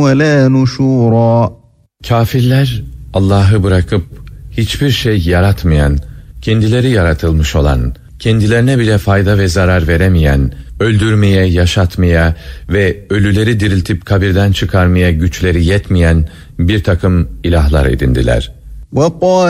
ولا نشورا. Kafirler Allah'ı bırakıp hiçbir şey yaratmayan, kendileri yaratılmış olan, kendilerine bile fayda ve zarar veremeyen, öldürmeye, yaşatmaya ve ölüleri diriltip kabirden çıkarmaya güçleri yetmeyen bir takım ilahlar edindiler.